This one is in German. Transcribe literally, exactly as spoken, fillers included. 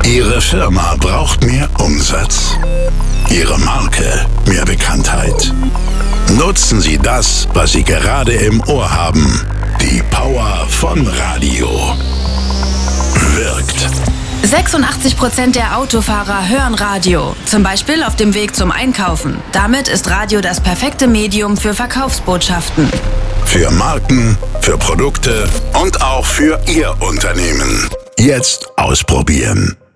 Ihre Firma braucht mehr Umsatz? Ihre Marke mehr Bekanntheit? Nutzen Sie das, was Sie gerade im Ohr haben. Die Power von Radio. Wirkt. sechsundachtzig Prozent der Autofahrer hören Radio, zum Beispiel auf dem Weg zum Einkaufen. Damit ist Radio das perfekte Medium für Verkaufsbotschaften. Für Marken, für Produkte und auch für Ihr Unternehmen. Jetzt ausprobieren.